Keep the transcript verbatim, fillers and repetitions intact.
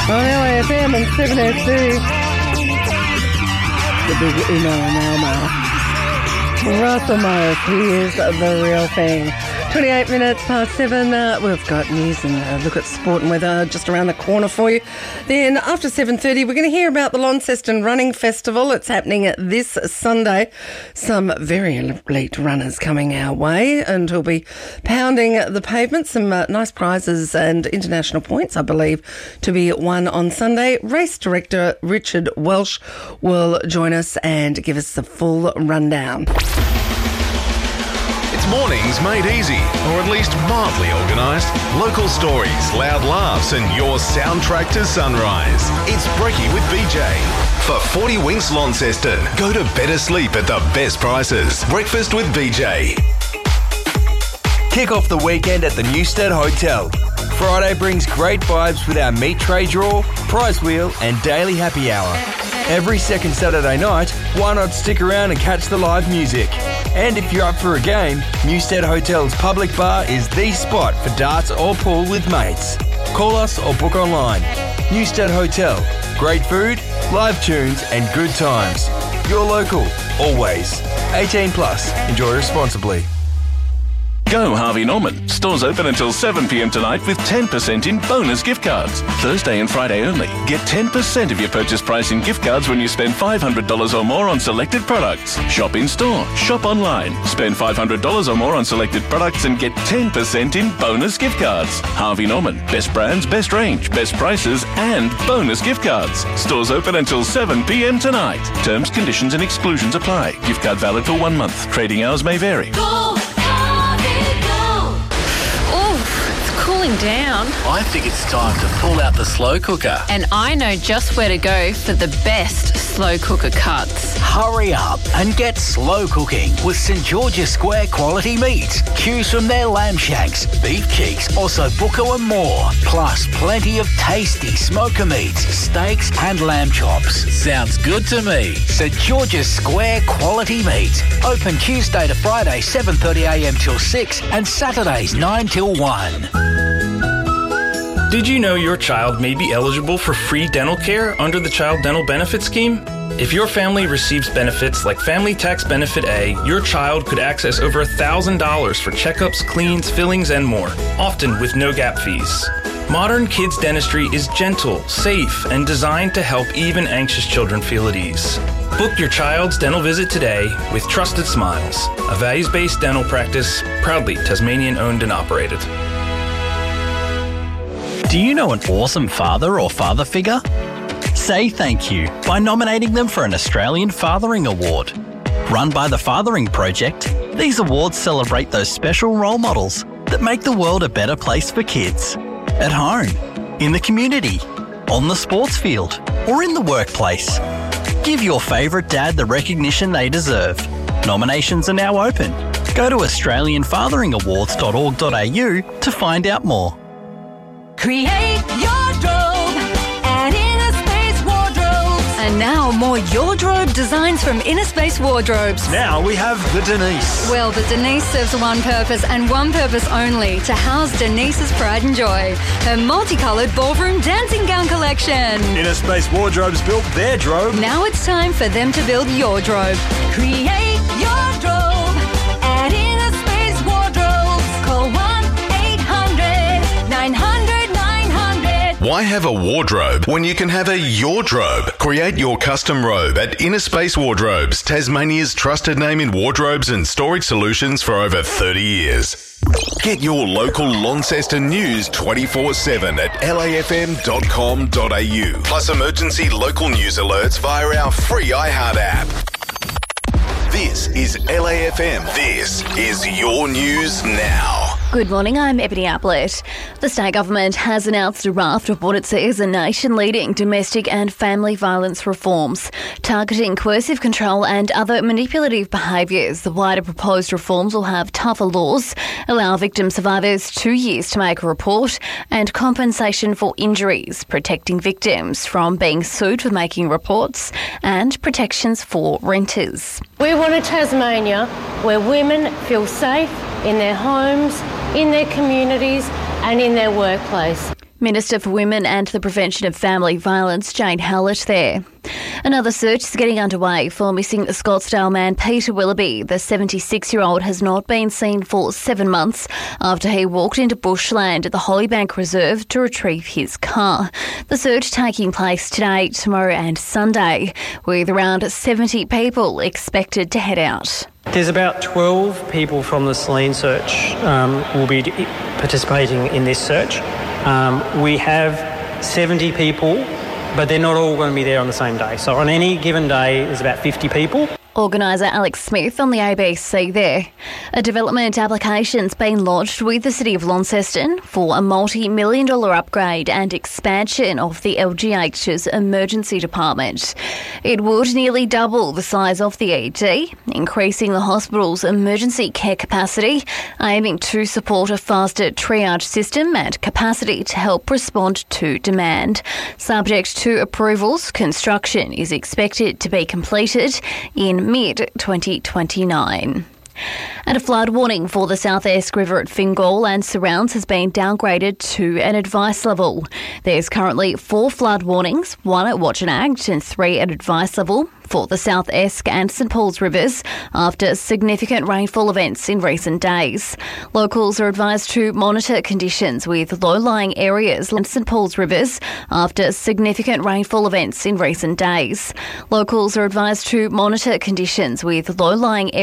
On L A F M and seven oh two. The big email now, Russell Morris, he is the real thing. twenty-eight minutes past seven, uh, we've got news and a look at sport and weather just around the corner for you. Then after seven thirty, we're going to hear about the Launceston Running Festival. It's happening this Sunday. Some very elite runners coming our way and who'll be pounding the pavement. Some uh, nice prizes and international points, I believe, to be won on Sunday. Race director Richard Welsh will join us and give us the full rundown. It's mornings made easy, or at least mildly organised. Local stories, loud laughs, and your soundtrack to sunrise. It's Brekkie with B J. For forty Winks Launceston, go to better sleep at the best prices. Breakfast with B J. Kick off the weekend at the Newstead Hotel. Friday brings great vibes with our meat tray draw, prize wheel, and daily happy hour. Every second Saturday night, why not stick around and catch the live music? And if you're up for a game, Newstead Hotel's public bar is the spot for darts or pool with mates. Call us or book online. Newstead Hotel. Great food, live tunes and good times. You're local, always. eighteen plus. Enjoy responsibly. Go Harvey Norman. Stores open until seven p m tonight with ten percent in bonus gift cards. Thursday and Friday only. Get ten percent of your purchase price in gift cards when you spend five hundred dollars or more on selected products. Shop in store. Shop online. Spend five hundred dollars or more on selected products and get ten percent in bonus gift cards. Harvey Norman. Best brands, best range, best prices and bonus gift cards. Stores open until seven p m tonight. Terms, conditions and exclusions apply. Gift card valid for one month. Trading hours may vary. Go! Cooling down. I think it's time to pull out the slow cooker. And I know just where to go for the best slow cooker cuts. Hurry up and get slow cooking with St George's Square quality meats. Choose from their lamb shanks, beef cheeks, ossobuco and more. Plus plenty of tasty smoker meats, steaks and lamb chops. Sounds good to me. St George's Square quality meats. Open Tuesday to Friday seven thirty a m till six and Saturdays nine till one. Did you know your child may be eligible for free dental care under the Child Dental Benefit Scheme? If your family receives benefits like Family Tax Benefit A, your child could access over one thousand dollars for checkups, cleans, fillings, and more, often with no gap fees. Modern kids dentistry is gentle, safe, and designed to help even anxious children feel at ease. Book your child's dental visit today with Trusted Smiles, a values-based dental practice, proudly Tasmanian-owned and operated. Do you know an awesome father or father figure? Say thank you by nominating them for an Australian Fathering Award. Run by the Fathering Project, these awards celebrate those special role models that make the world a better place for kids. At home, in the community, on the sports field, or in the workplace. Give your favourite dad the recognition they deserve. Nominations are now open. Go to australian fathering awards dot org dot a u to find out more. Create your drobe at Innerspace Wardrobes. And now more your drobe designs from Innerspace Wardrobes. Now we have the Denise. Well, the Denise serves one purpose and one purpose only, to house Denise's pride and joy. Her multicoloured ballroom dancing gown collection. Innerspace Wardrobes built their drobe. Now it's time for them to build your drobe. Create your drobe at Innerspace Wardrobes. Call one eight hundred nine hundred. Why have a wardrobe when you can have a your drobe? Create your custom robe at Innerspace Wardrobes, Tasmania's trusted name in wardrobes and storage solutions for over thirty years. Get your local Launceston news twenty-four seven at L A F M dot com dot a u. Plus emergency local news alerts via our free iHeart app. This is L A F M. This is your news now. Good morning, I'm Ebony Ablett. The state government has announced a raft of what it says are nation-leading domestic and family violence reforms, targeting coercive control and other manipulative behaviours. The wider proposed reforms will have tougher laws, allow victim survivors two years to make a report, and compensation for injuries, protecting victims from being sued for making reports, and protections for renters. We want a Tasmania where women feel safe in their homes, in their communities and in their workplace. Minister for Women and the Prevention of Family Violence, Jane Hallett there. Another search is getting underway for missing Scottsdale man Peter Willoughby. The seventy-six-year-old has not been seen for seven months after he walked into bushland at the Hollybank Reserve to retrieve his car. The search taking place today, tomorrow and Sunday, with around seventy people expected to head out. There's about twelve people from the Selene search um, will be participating in this search. Um, we have seventy people, but they're not all going to be there on the same day. So on any given day, there's about fifty people. Organiser Alex Smith on the A B C there. A development application's been lodged with the City of Launceston for a multi-million dollar upgrade and expansion of the L G H's emergency department. It would nearly double the size of the E D, increasing the hospital's emergency care capacity, aiming to support a faster triage system and capacity to help respond to demand. Subject to approvals, construction is expected to be completed in mid twenty twenty-nine. And a flood warning for the South Esk River at Fingal and surrounds has been downgraded to an advice level. There's currently four flood warnings, one at Watchenag and three at advice level for the South Esk and St Paul's rivers after significant rainfall events in recent days. Locals are advised to monitor conditions with low-lying areas and St Paul's rivers after significant rainfall events in recent days. Locals are advised to monitor conditions with low-lying areas